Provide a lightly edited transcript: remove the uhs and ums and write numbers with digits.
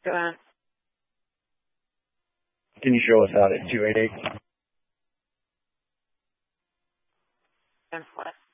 Go on. Can you show us out at 288? 10 plus.